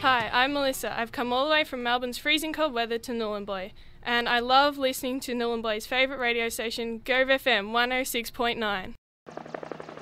Hi, I'm Melissa. I've come all the way from Melbourne's freezing cold weather to Nhulunbuy, and I love listening to Nhulunbuy's favourite radio station, Gove FM 106.9.